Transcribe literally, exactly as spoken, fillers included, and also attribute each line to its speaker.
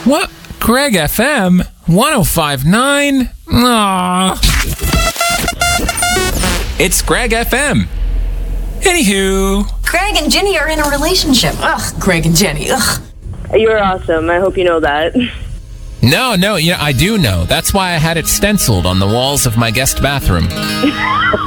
Speaker 1: What? Greg F M? one oh five point nine? Aww. It's Greg F M. Anywho.
Speaker 2: Greg and Jenny are in a relationship. Ugh, Greg and Jenny. Ugh.
Speaker 3: You're awesome. I hope you know that.
Speaker 1: No, no, yeah, I do know. That's why I had it stenciled on the walls of my guest bathroom.